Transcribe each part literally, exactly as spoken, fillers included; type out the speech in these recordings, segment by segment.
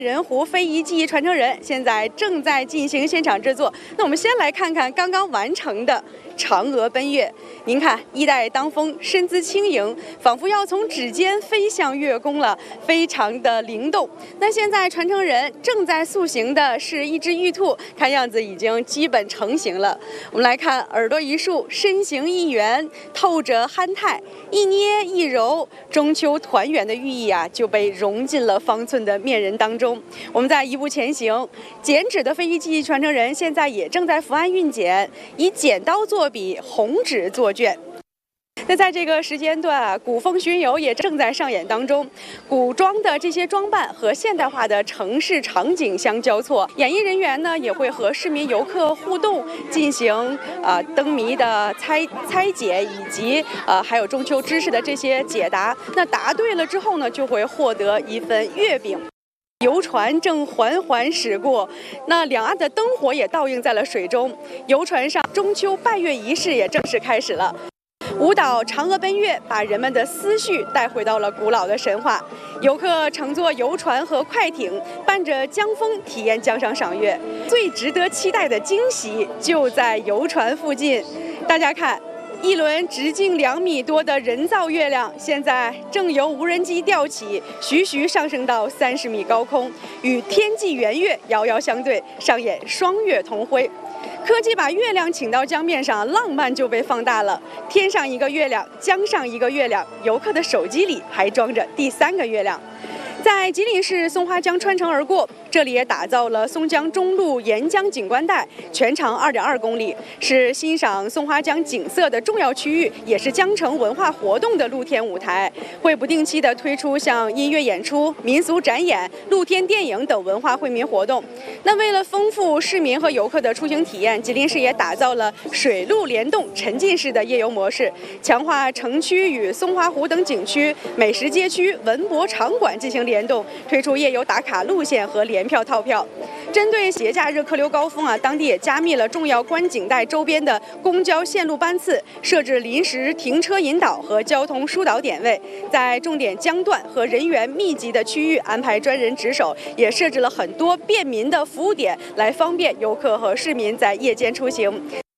人湖非遗技艺传承人现在正在进行现场制作。那我们先来看看刚刚完成的嫦娥奔月。您看，衣带当风，身姿轻盈，仿佛要从指尖飞向月宫了，非常的灵动。那现在传承人正在塑形的是一只玉兔，看样子已经基本成型了。我们来看，耳朵一竖，身形一圆，透着憨态，一捏一揉，中秋团圆的寓意啊就被融进了方寸的面人当中。我们再一步前行，剪纸的非遗技艺传承人现在也正在伏案运剪，以剪刀作笔，红纸作卷。那在这个时间段啊，古风巡游也正在上演当中，古装的这些装扮和现代化的城市场景相交错，演艺人员呢也会和市民游客互动，进行啊、呃、灯谜的猜猜解，以及呃还有中秋知识的这些解答。那答对了之后呢，就会获得一份月饼。游船正缓缓驶过，那两岸的灯火也倒映在了水中。游船上，中秋拜月仪式也正式开始了。舞蹈《嫦娥奔月》把人们的思绪带回到了古老的神话。游客乘坐游船和快艇，伴着江风体验江上赏月。最值得期待的惊喜就在游船附近，大家看。一轮直径两米多的人造月亮，现在正由无人机吊起，徐徐上升到三十米高空，与天际圆月遥遥相对，上演双月同辉。科技把月亮请到江面上，浪漫就被放大了。天上一个月亮，江上一个月亮，游客的手机里还装着第三个月亮。在吉林市松花江穿城而过，这里也打造了松江中路沿江景观带，全长二点二公里，是欣赏松花江景色的重要区域，也是江城文化活动的露天舞台。会不定期的推出像音乐演出、民俗展演、露天电影等文化惠民活动。那为了丰富市民和游客的出行体验，吉林市也打造了水陆联动沉浸式的夜游模式，强化城区与松花湖等景区、美食街区、文博场馆进行联动，推出夜游打卡路线和联票套票。针对节假日客流高峰啊，当地也加密了重要观景带周边的公交线路班次，设置临时停车引导和交通疏导点位，在重点江段和人员密集的区域安排专人值守，也设置了很多便民的服务点，来方便游客和市民在夜间出行。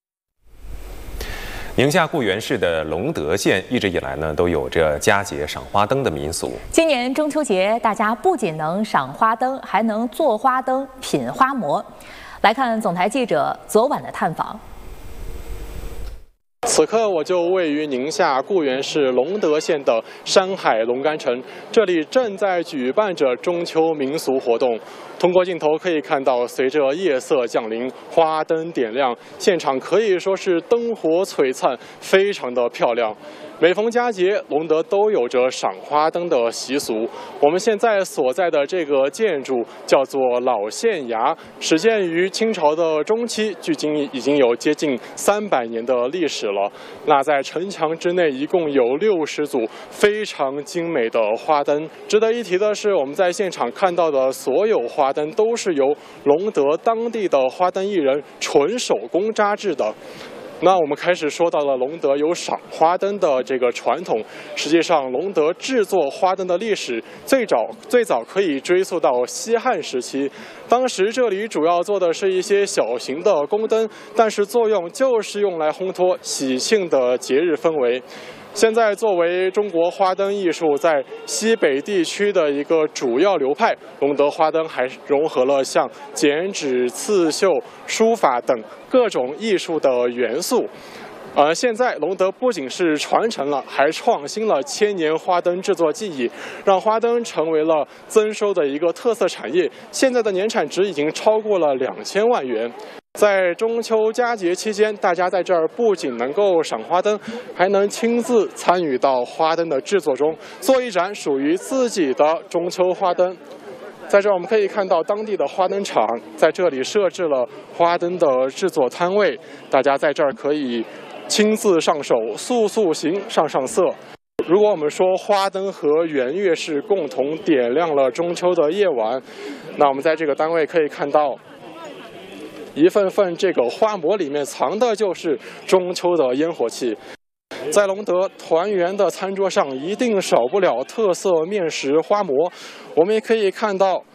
宁夏固原市的隆德县一直以来呢，都有着佳节赏花灯的民俗。 今年中秋节，大家不仅能赏花灯，还能做花灯、品花馍。来看总台记者昨晚的探访。 此刻我就位于宁夏固原市隆德县的山海龙干城，这里正在举办着中秋民俗活动。通过镜头可以看到，随着夜色降临，花灯点亮，现场可以说是灯火璀璨，非常的漂亮。每逢佳节，隆德都有着赏花灯的习俗。我们现在所在的这个建筑叫做老县衙，始建于清朝的中期，距今已经有接近三百年的历史了。那在城墙之内，一共有六十组非常精美的花灯。值得一提的是，我们在现场看到的所有花灯都是由隆德当地的花灯艺人纯手工扎制的。那我们开始说到了隆德有赏花灯的这个传统。实际上，隆德制作花灯的历史最早最早可以追溯到西汉时期。当时这里主要做的是一些小型的宫灯，但是作用就是用来烘托喜庆的节日氛围。现在作为中国花灯艺术在西北地区的一个主要流派，隆德花灯还融合了像剪纸、刺绣、书法等各种艺术的元素。而现在隆德不仅是传承了，还创新了千年花灯制作技艺，让花灯成为了增收的一个特色产业。现在的年产值已经超过了两千万元。在中秋佳节期间，大家在这儿不仅能够赏花灯，还能亲自参与到花灯的制作中，做一盏属于自己的中秋花灯。在这儿我们可以看到当地的花灯厂在这里设置了花灯的制作摊位，大家在这儿可以亲自上手，速速行，上上色。如果我们说花灯和圆月是共同点亮了中秋的夜晚，那我们在这个单位可以看到一份份这个花馍里面藏的就是中秋的烟火气。在隆德团圆的餐桌上，一定少不了特色面食花馍。我们也可以看到